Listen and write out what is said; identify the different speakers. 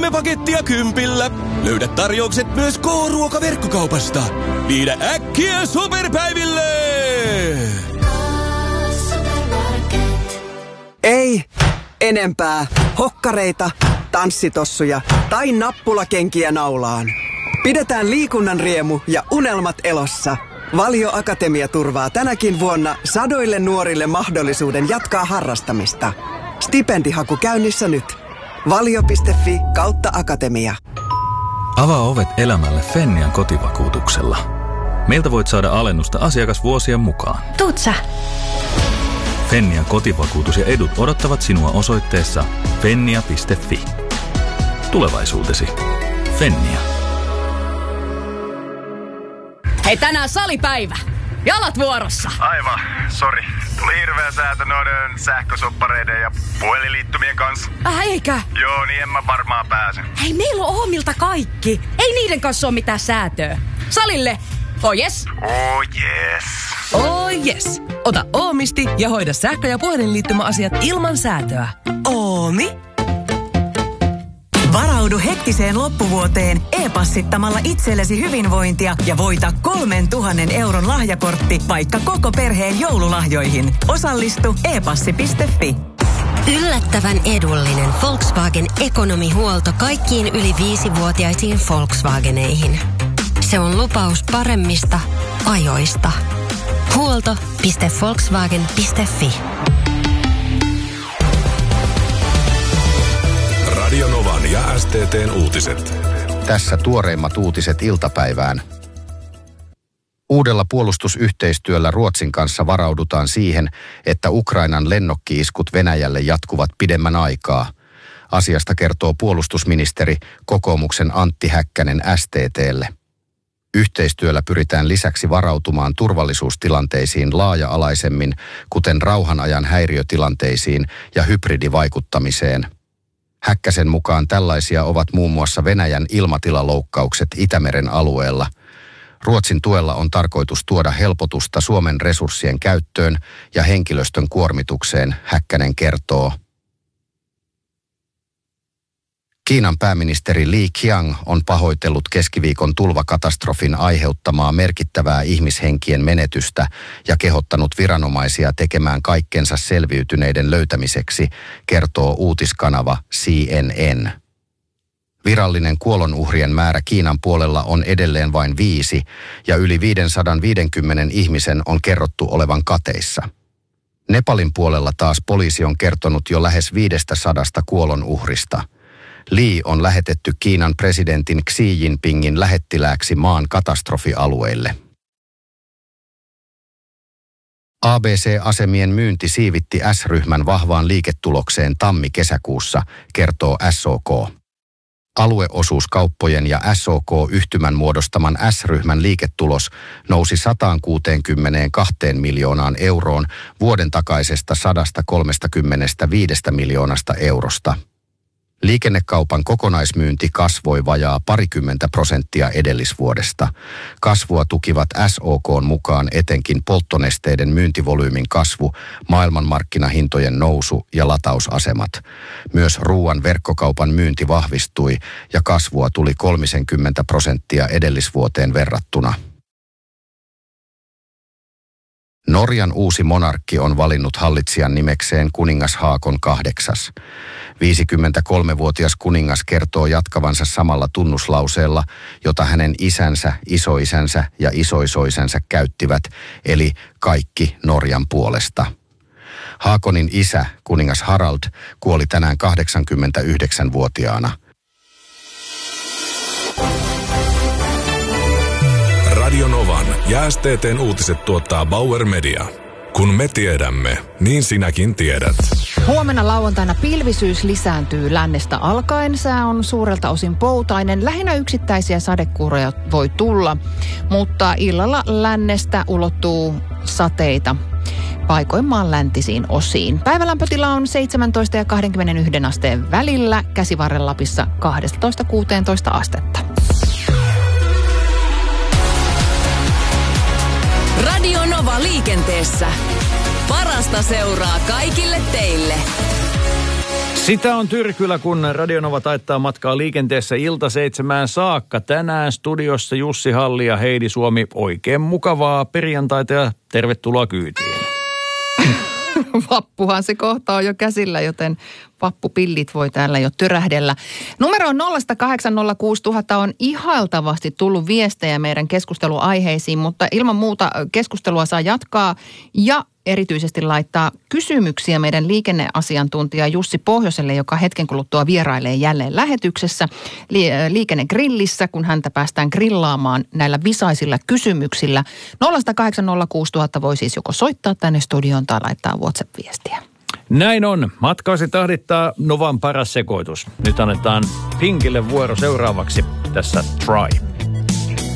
Speaker 1: 3 pakettia 10. Löydä tarjoukset myös K-ruokaverkkokaupasta. Viidä äkkiä superpäiville!
Speaker 2: Ei enempää hokkareita, tanssitossuja tai nappulakenkiä naulaan. Pidetään liikunnan riemu ja unelmat elossa. Valio Akatemia turvaa tänäkin vuonna sadoille nuorille mahdollisuuden jatkaa harrastamista. Stipendihaku käynnissä nyt. Valio.fi/akatemia.
Speaker 3: Avaa ovet elämälle Fennian kotivakuutuksella. Meiltä voit saada alennusta asiakasvuosien mukaan.
Speaker 4: Tuut sä?
Speaker 3: Fennian kotivakuutus ja edut odottavat sinua osoitteessa fennia.fi. Tulevaisuutesi. Fennia.
Speaker 4: Hei, tänään salipäivä. Jalat vuorossa.
Speaker 5: Aivan, sori. Tuli hirveä säätö noiden sähkösoppareiden ja puhelinliittymien kanssa.
Speaker 4: Eikä?
Speaker 5: Joo, niin en mä varmaan pääse.
Speaker 4: Hei, meillä on Oomilta kaikki. Ei niiden kanssa ole mitään säätöä. Salille. Oh yes.
Speaker 5: Oh yes.
Speaker 6: Oh yes. Ota Oomisti ja hoida sähkö- ja puhelinliittymäasiat ilman säätöä. Oomi.
Speaker 7: Varaudu hektiseen loppuvuoteen e-passittamalla itsellesi hyvinvointia ja voita 3000 € lahjakortti vaikka koko perheen joululahjoihin. Osallistu e-passi.fi.
Speaker 8: Yllättävän edullinen Volkswagen Economy-huolto kaikkiin yli 5-vuotiaisiin Volkswageneihin. Se on lupaus paremmista ajoista. Huolto.volkswagen.fi.
Speaker 9: Radio Novan ja STT:n uutiset.
Speaker 10: Tässä tuoreimmat uutiset iltapäivään. Uudella puolustusyhteistyöllä Ruotsin kanssa varaudutaan siihen, että Ukrainan lennokki-iskut Venäjälle jatkuvat pidemmän aikaa. Asiasta kertoo puolustusministeri kokoomuksen Antti Häkkänen STT:lle. Yhteistyöllä pyritään lisäksi varautumaan turvallisuustilanteisiin laaja-alaisemmin, kuten rauhanajan häiriötilanteisiin ja hybridivaikuttamiseen. Häkkäsen mukaan tällaisia ovat muun muassa Venäjän ilmatilaloukkaukset Itämeren alueella. Ruotsin tuella on tarkoitus tuoda helpotusta Suomen resurssien käyttöön ja henkilöstön kuormitukseen, Häkkänen kertoo. Kiinan pääministeri Li Qiang on pahoitellut keskiviikon tulvakatastrofin aiheuttamaa merkittävää ihmishenkien menetystä ja kehottanut viranomaisia tekemään kaikkensa selviytyneiden löytämiseksi, kertoo uutiskanava CNN. Virallinen kuolonuhrien määrä Kiinan puolella on edelleen vain 5 ja yli 550 ihmisen on kerrottu olevan kateissa. Nepalin puolella taas poliisi on kertonut jo lähes 500 kuolonuhrista. Li on lähetetty Kiinan presidentin Xi Jinpingin lähettilääksi maan katastrofialueille. ABC-asemien myynti siivitti S-ryhmän vahvaan liiketulokseen tammi-kesäkuussa, kertoo SOK. Alueosuuskauppojen ja SOK-yhtymän muodostaman S-ryhmän liiketulos nousi 162 miljoonaan euroon vuoden takaisesta 135 miljoonasta eurosta. Liikennekaupan kokonaismyynti kasvoi vajaa 20% edellisvuodesta. Kasvua tukivat SOK:n mukaan etenkin polttonesteiden myyntivolyymin kasvu, maailmanmarkkinahintojen nousu ja latausasemat. Myös ruuan verkkokaupan myynti vahvistui ja kasvua tuli 30% edellisvuoteen verrattuna. Norjan uusi monarkki on valinnut hallitsijan nimekseen kuningas Haakon VIII. 53-vuotias kuningas kertoo jatkavansa samalla tunnuslauseella, jota hänen isänsä, isoisänsä ja isoisoisänsä käyttivät, eli kaikki Norjan puolesta. Haakonin isä, kuningas Harald, kuoli tänään 89-vuotiaana.
Speaker 9: Radio Novan ja STT:n uutiset tuottaa Bauer Media. Kun me tiedämme, niin sinäkin tiedät.
Speaker 11: Huomenna lauantaina pilvisyys lisääntyy lännestä alkaen. Sää on suurelta osin poutainen. Lähinnä yksittäisiä sadekuuroja voi tulla, mutta illalla lännestä ulottuu sateita paikoin maan läntisiin osiin. Päivälämpötila on 17 ja 21 asteen välillä. Käsivarren Lapissa 12-16 astetta.
Speaker 6: Radio Nova liikenteessä. Parasta seuraa kaikille teille.
Speaker 12: Sitä on Tyrkylä, kun Radio Nova taittaa matkaa liikenteessä 6:00 saakka. Tänään studiossa Jussi Halli ja Heidi Suomi. Oikein mukavaa perjantaita ja tervetuloa kyytiin.
Speaker 11: Vappuhan se kohta on jo käsillä, joten vappupillit voi täällä jo törähdellä. Numero on 0806000 on ihailtavasti tullut viestejä meidän keskusteluaiheisiin, mutta ilman muuta keskustelua saa jatkaa ja erityisesti laittaa kysymyksiä meidän liikenneasiantuntija Jussi Pohjoiselle, joka hetken kuluttua vierailee jälleen lähetyksessä liikennegrillissä, kun häntä päästään grillaamaan näillä visaisilla kysymyksillä. 0806000 voi siis joko soittaa tänne studioon tai laittaa WhatsApp-viestiä.
Speaker 12: Näin on. Matkasi tahdittaa Novan paras sekoitus. Nyt annetaan Pinkille vuoro seuraavaksi tässä Try.